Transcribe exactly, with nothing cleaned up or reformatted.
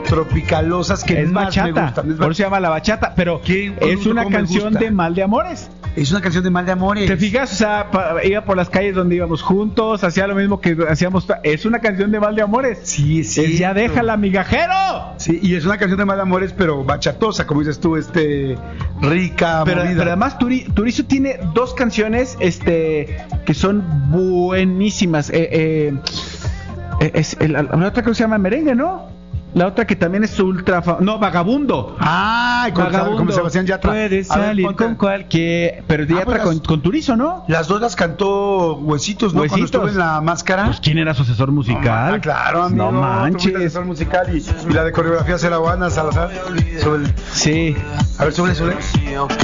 tropicalosas que es más bachata, me gustan. Es por eso se llama La Bachata, pero es una canción de mal de amores. Es una canción de mal de amores. ¿Te fijas? O sea, pa, iba por las calles donde íbamos juntos, hacía lo mismo que hacíamos. Es una canción de mal de amores. Sí, sí. Es ya déjala, migajero. Sí, y es una canción de mal de amores, pero bachatosa, como dices tú, este, rica, pero, movida. Pero además Turi, Turizo tiene dos canciones, este, que son buenísimas. Eh, eh, es, el, la otra que se llama Merengue, ¿no? La otra que también es ultra fa- no, Vagabundo. Ah, con, Vagabundo. como Sebastián Yatra. Puedes A ver, salir ponte. con cualquier, pero Yatra Ah, pues con, las- con Turizo, ¿no? Las dos las cantó Huesitos, ¿no? Huesitos. Cuando estuvo en La Máscara. Pues quién era su asesor musical. Ah, claro, amigo. No manches. Tú fuiste asesor musical y, y la de coreografía se la van a Salazar. Sobre el- Sí. A ver, sobre, sobre.